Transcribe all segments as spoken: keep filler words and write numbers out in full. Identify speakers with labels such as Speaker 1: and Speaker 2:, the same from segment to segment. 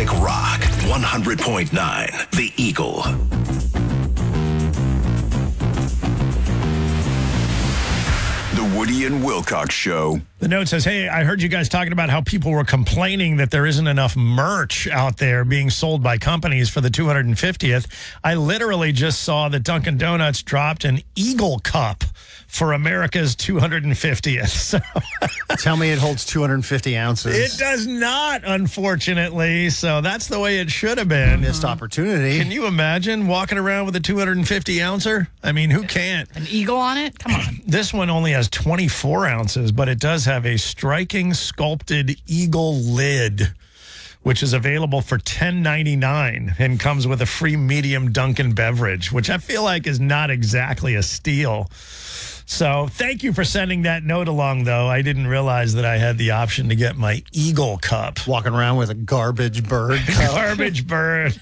Speaker 1: Classic Rock, one hundred point nine, The Eagle. The Woody and Wilcox Show.
Speaker 2: The note says, hey, I heard you guys talking about how people were complaining that there isn't enough merch out there being sold by companies for the two hundred fiftieth. I literally just saw that Dunkin' Donuts dropped an Eagle Cup for America's two hundred fiftieth. So
Speaker 3: tell me it holds two hundred fifty ounces.
Speaker 2: It does not, unfortunately. So that's the way it should have been.
Speaker 3: Missed opportunity.
Speaker 2: Can you imagine walking around with a two hundred fifty ouncer? I mean, who can't?
Speaker 4: An eagle on it? Come on.
Speaker 2: This one only has twenty-four ounces, but it does have a striking sculpted eagle lid, which is available for ten ninety-nine and comes with a free medium Dunkin' beverage, which I feel like is not exactly a steal. So thank you for sending that note along, though. I didn't realize that I had the option to get my Eagle Cup.
Speaker 3: Walking around with a garbage bird cup.
Speaker 2: Garbage bird.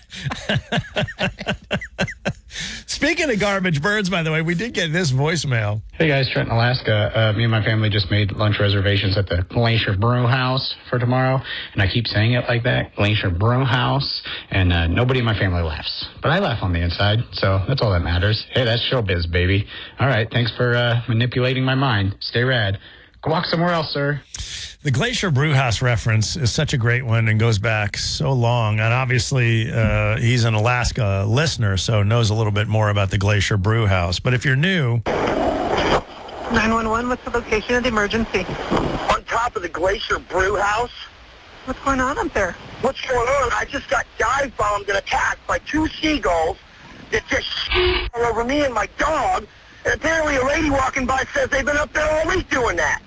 Speaker 2: Speaking of garbage birds, by the way, we did get this voicemail.
Speaker 5: Hey guys, Trent in Alaska. Uh, me and my family just made lunch reservations at the Glacier Brew House for tomorrow, and I keep saying it like that, Glacier Brew House, and uh, nobody in my family laughs. But I laugh on the inside, so that's all that matters. Hey, that's showbiz, baby. All right, thanks for uh, manipulating my mind. Stay rad. Go walk somewhere else, sir.
Speaker 2: The Glacier Brewhouse reference is such a great one and goes back so long. And obviously, uh, he's an Alaska listener, so knows a little bit more about the Glacier Brewhouse. But if you're new...
Speaker 6: nine one one, what's the location of the emergency?
Speaker 7: On top of the Glacier Brewhouse.
Speaker 6: What's going on up there?
Speaker 7: What's going on? I just got dive bombed and attacked by two seagulls that just all over me and my dog. And apparently a lady walking by says they've been up there all week doing that.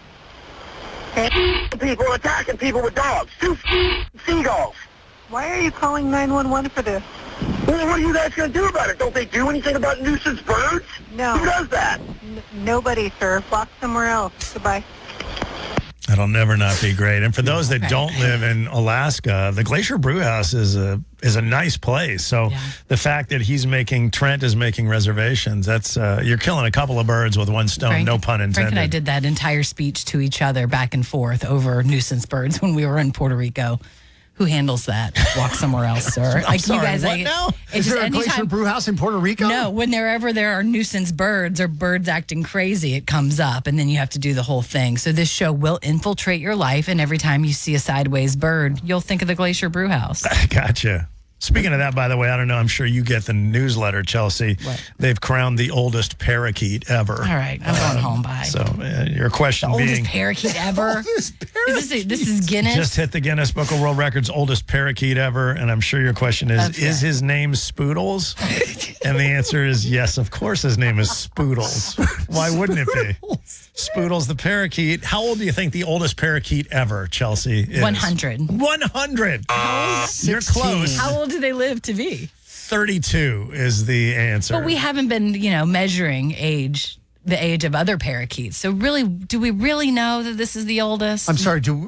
Speaker 7: People attacking people with dogs. Two seagulls.
Speaker 6: Why are you calling nine one one for this?
Speaker 7: Well, what are you guys going to do about it? Don't they do anything about nuisance birds?
Speaker 6: No.
Speaker 7: Who does that?
Speaker 6: N- nobody, sir. Walk somewhere else. Goodbye.
Speaker 2: That'll never not be great. And for those that don't live in Alaska, the Glacier Brewhouse is a is a nice place. So yeah. The fact that he's making, Trent is making reservations, that's uh, you're killing a couple of birds with one stone,
Speaker 4: Frank,
Speaker 2: no pun intended.
Speaker 4: Frank and I did that entire speech to each other back and forth over nuisance birds when we were in Puerto Rico. Who handles that? Walk somewhere else, sir.
Speaker 2: I'm sorry,
Speaker 4: you guys,
Speaker 2: what
Speaker 4: like,
Speaker 2: now?
Speaker 3: Is there a
Speaker 4: anytime,
Speaker 3: Glacier Brewhouse in Puerto Rico?
Speaker 4: No, whenever there are nuisance birds or birds acting crazy, it comes up, and then you have to do the whole thing. So this show will infiltrate your life, and every time you see a sideways bird, you'll think of the Glacier Brewhouse.
Speaker 2: Gotcha. Speaking of that, by the way, I don't know, I'm sure you get the newsletter, Chelsea.
Speaker 4: What?
Speaker 2: They've crowned the oldest parakeet ever.
Speaker 4: All right, I'm going home, bye.
Speaker 2: So uh, your question
Speaker 4: the
Speaker 2: being...
Speaker 4: oldest parakeet ever?
Speaker 3: Oldest
Speaker 4: Is this, this is Guinness?
Speaker 2: Just hit the Guinness Book of World Records, oldest parakeet ever, and I'm sure your question is,
Speaker 4: Okay.
Speaker 2: is his name Spoodles? And the answer is yes, of course his name is Spoodles. Why wouldn't it be? Spoodles the parakeet. How old do you think the oldest parakeet ever, Chelsea, is?
Speaker 4: one hundred.
Speaker 2: one hundred.
Speaker 4: Uh,
Speaker 2: You're close.
Speaker 4: How old do they live to be?
Speaker 2: thirty-two is the answer.
Speaker 4: But we haven't been, you know, measuring age, the age of other parakeets. So really, do we really know that this is the oldest?
Speaker 3: I'm sorry, do...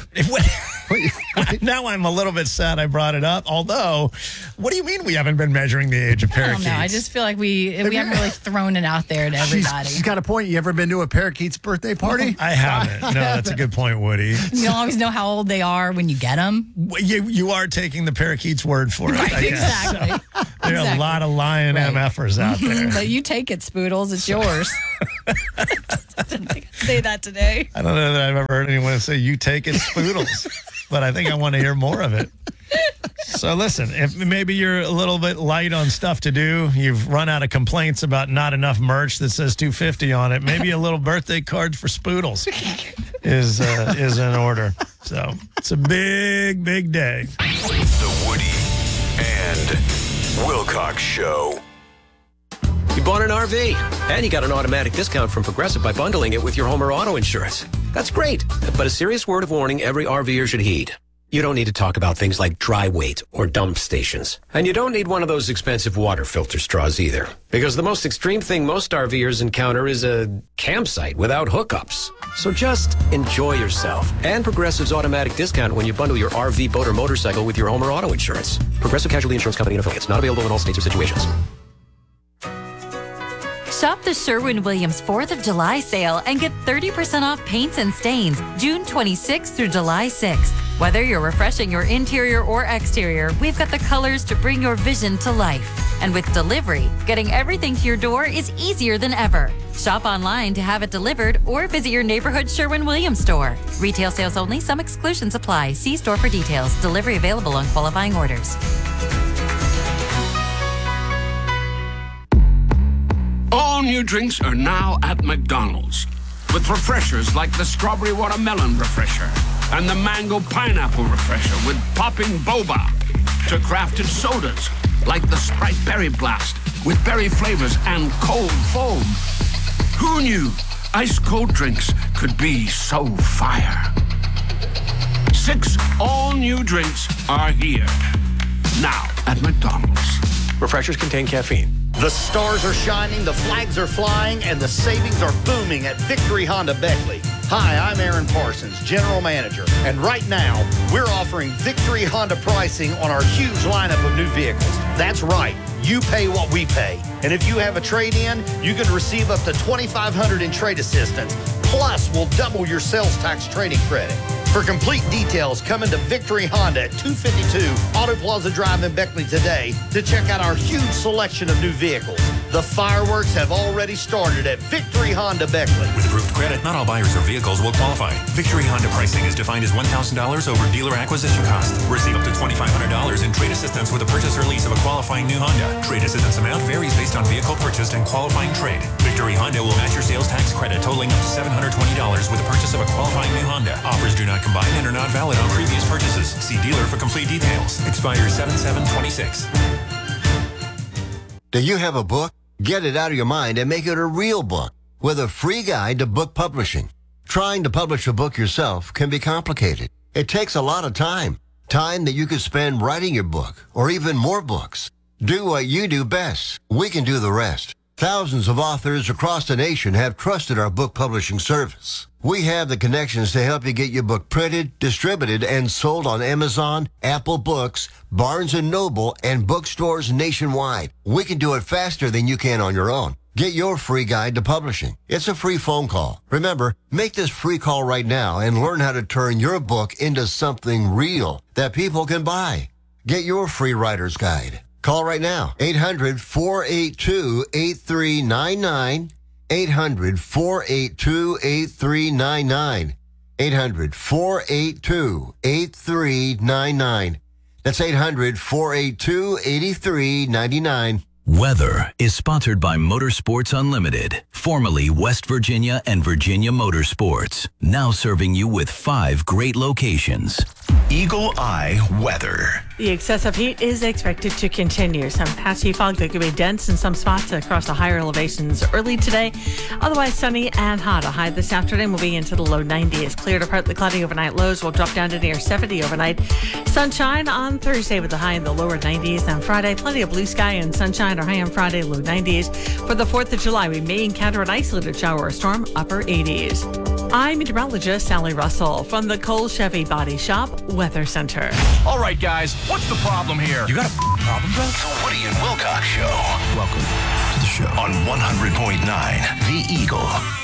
Speaker 2: Now I'm a little bit sad I brought it up. Although, what do you mean we haven't been measuring the age of
Speaker 4: I
Speaker 2: parakeets?
Speaker 4: don't know. I just feel like we we haven't really thrown it out there to everybody.
Speaker 3: She's, she's got a point. You ever been to a parakeet's birthday party?
Speaker 2: I haven't. No, that's a good point, Woody.
Speaker 4: You don't always know how old they are when you get them.
Speaker 2: You, you are taking the parakeet's word for it,
Speaker 4: Right,
Speaker 2: I guess.
Speaker 4: exactly.
Speaker 2: So, there are
Speaker 4: Exactly.
Speaker 2: a lot of lying
Speaker 4: Right.
Speaker 2: MFers out there.
Speaker 4: But you take it, Spoodles. It's yours. I didn't think I'd say that today.
Speaker 2: I don't know that I've ever heard anyone say, you take it, Spoodles. But I think I want to hear more of it. So listen, if maybe you're a little bit light on stuff to do, you've run out of complaints about not enough merch that says two fifty on it, maybe a little birthday card for Spoodles is uh, is in order. So it's a big, big day.
Speaker 1: The Woody and Wilcox Show.
Speaker 8: You bought an R V, and you got an automatic discount from Progressive by bundling it with your home or auto insurance. That's great, but a serious word of warning every RVer should heed. You don't need to talk about things like dry weight or dump stations. And you don't need one of those expensive water filter straws either. Because the most extreme thing most RVers encounter is a campsite without hookups. So just enjoy yourself. And Progressive's automatic discount when you bundle your R V, boat, or motorcycle with your home or auto insurance. Progressive Casualty Insurance Company and affiliates. Not available in all states or situations.
Speaker 9: Shop the Sherwin-Williams fourth of July sale and get thirty percent off paints and stains June twenty-sixth through July sixth. Whether you're refreshing your interior or exterior, we've got the colors to bring your vision to life. And with delivery, getting everything to your door is easier than ever. Shop online to have it delivered or visit your neighborhood Sherwin-Williams store. Retail sales only. Some exclusions apply. See store for details. Delivery available on qualifying orders.
Speaker 10: All new drinks are now at McDonald's. With refreshers like the Strawberry Watermelon Refresher and the Mango Pineapple Refresher with popping boba. To crafted sodas like the Sprite Berry Blast with berry flavors and cold foam. Who knew ice cold drinks could be so fire? Six all-new drinks are here. Now at McDonald's.
Speaker 8: Refreshers contain caffeine.
Speaker 11: The stars are shining, the flags are flying, and the savings are booming at Victory Honda Beckley. Hi, I'm Aaron Parsons, General Manager, and right now, we're offering Victory Honda pricing on our huge lineup of new vehicles. That's right, you pay what we pay. And if you have a trade-in, you can receive up to twenty-five hundred dollars in trade assistance. Plus, we'll double your sales tax trading credit. For complete details, come into Victory Honda at two fifty-two Auto Plaza Drive in Beckley today to check out our huge selection of new vehicles. The fireworks have already started at Victory Honda Beckley.
Speaker 12: With approved credit, not all buyers or vehicles will qualify. Victory Honda pricing is defined as one thousand dollars over dealer acquisition cost. Receive up to twenty-five hundred dollars in trade assistance with a purchase or lease of a qualifying new Honda. Trade assistance amount varies based on vehicle purchased and qualifying trade. Victory Honda will match your sales tax credit totaling up to seven hundred twenty dollars with the purchase of a qualifying new Honda. Offers do not combine and are not valid on previous purchases. See dealer for complete details. Expires seven seven twenty-six.
Speaker 13: Do you have a book? Get it out of your mind and make it a real book with a free guide to book publishing. Trying to publish a book yourself can be complicated. It takes a lot of time. Time that you could spend writing your book or even more books. Do what you do best. We can do the rest. Thousands of authors across the nation have trusted our book publishing service. We have the connections to help you get your book printed, distributed, and sold on Amazon, Apple Books, Barnes and Noble, and bookstores nationwide. We can do it faster than you can on your own. Get your free guide to publishing. It's a free phone call. Remember, make this free call right now and learn how to turn your book into something real that people can buy. Get your free writer's guide. Call right now, eight hundred, four eight two, eight three nine nine, eight hundred, four eight two, eight three nine nine, eight hundred, four eight two, eight three nine nine. That's eight hundred, four eight two, eight three nine nine.
Speaker 1: Weather is sponsored by Motorsports Unlimited, formerly West Virginia and Virginia Motorsports, now serving you with five great locations. Eagle Eye weather.
Speaker 14: The excessive heat is expected to continue. Some patchy fog that could be dense in some spots across the higher elevations early today. Otherwise sunny and hot. A high this afternoon will be into the low nineties. Clear to partly cloudy overnight. Lows will drop down to near seventy overnight. Sunshine on Thursday with a high in the lower nineties. On Friday, plenty of blue sky and sunshine. Our high on Friday, low nineties. For the fourth of July, we may encounter an isolated shower or storm, upper eighties. I'm meteorologist Sally Russell from the Cole Chevy Body Shop Weather Center.
Speaker 15: All right, guys, what's the problem here?
Speaker 1: You got a problem, bro? The Woody and Wilcox Show. Welcome to the show on one hundred point nine The Eagle.